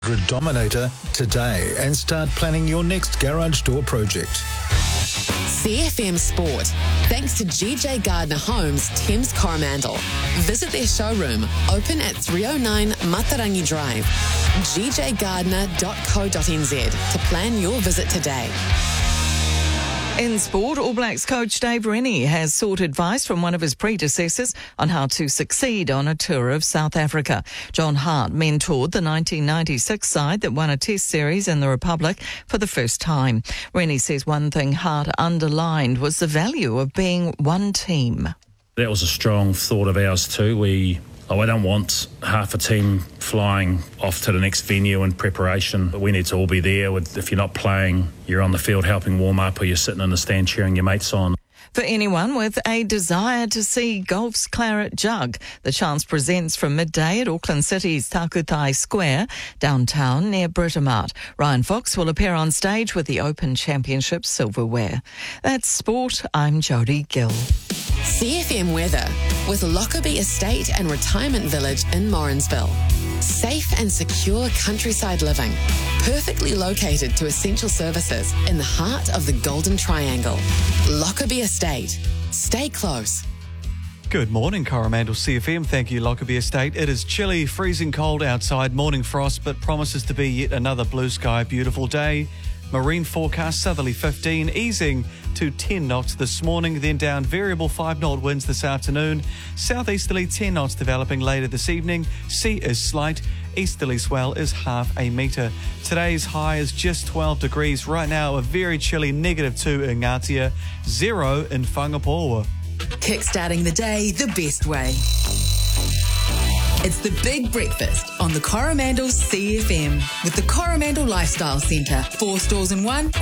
Dominator today and start planning your next garage door project. CFM Sport. Thanks to GJ Gardner Homes, Thames Coromandel. Visit their showroom, open at 309 Matarangi Drive. gjgardner.co.nz to plan your visit today. In sport, All Blacks coach Dave Rennie has sought advice from one of his predecessors on how to succeed on a tour of South Africa. John Hart mentored the 1996 side that won a Test series in the Republic for the first time. Rennie says one thing Hart underlined was the value of being one team. That was a strong thought of ours too. I don't want half a team flying off to the next venue in preparation. We need to all be there. If you're not playing, you're on the field helping warm up, or you're sitting in the stand cheering your mates on. For anyone with a desire to see golf's claret jug, the chance presents from midday at Auckland City's Takutai Square, downtown near Britomart. Ryan Fox will appear on stage with the Open Championship silverware. That's sport. I'm Jodie Gill. CFM weather with Lockerbie Estate and Retirement Village in Morrinsville. Safe and secure countryside living, perfectly located to essential services in the heart of the Golden Triangle. Lockerbie Estate. Stay close. Good morning, Coromandel CFM. Thank you, Lockerbie Estate. It is chilly, freezing cold outside, morning frost, but promises to be yet another blue sky, beautiful day. Marine forecast, southerly 15, easing to 10 knots this morning, then down variable 5-knot winds this afternoon. Southeasterly 10 knots developing later this evening. Sea is slight. Easterly swell is half a metre. Today's high is just 12 degrees. Right now, a very chilly -2 in Ngatea, 0 in Whangapoa. Kickstarting the day the best way. It's the Big Breakfast on the Coromandel CFM with the Coromandel Lifestyle Centre. 4 stores in one.